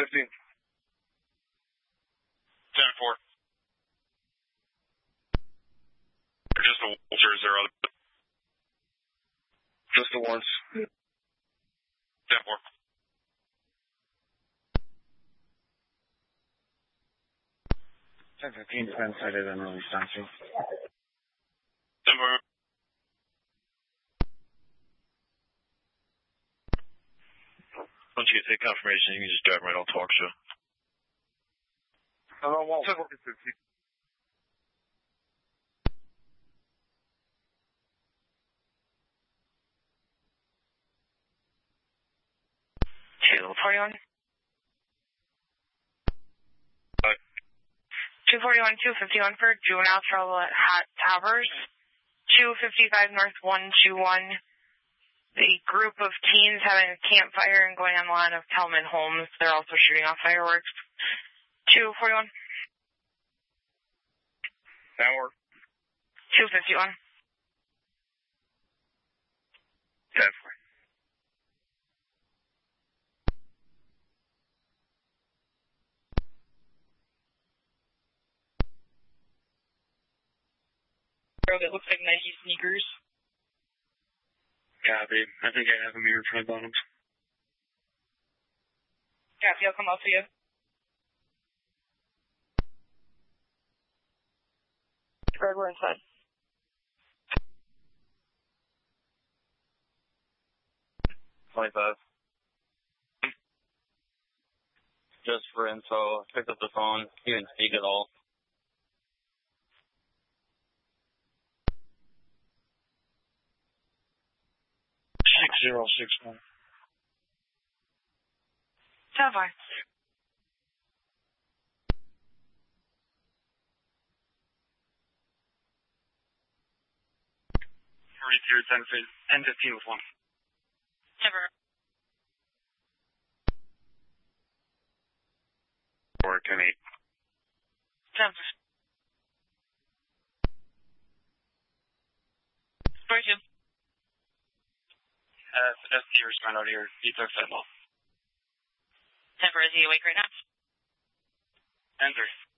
215. 10-4. Just the ones, or is there other? Just the ones. 10-4. 10-15 depends sighted on early stanchion. 10-4. Once you take confirmation, you can just drive right on talk show. Hello, Walt. 10-4. Two 41. 241, 251 for juvenile trouble at Hat Towers. 255 North 121. The group of teens having a campfire and going on the line of Tellman Homes. They're also shooting off fireworks. 241. That works. 251. 10-4. That looks like Nike sneakers. Copy. I think I have them here in front of bottoms. Copy, I'll come out to you. Red, we're inside. Just for info, picked up the phone. He didn't speak at all. 6061. 10-4. 10-15 with one. 10-4. 10-8. 10-4. 42. ST respond out here. Ether Fentanyl. 10-4, is he awake right now? 10-3.